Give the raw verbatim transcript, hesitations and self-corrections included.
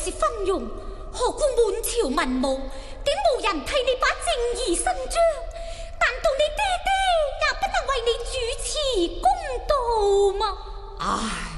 是昏庸，何故滿朝文武竟無人替你把正義伸張？難道你爹爹也不能為你主持公道嗎？ 唉，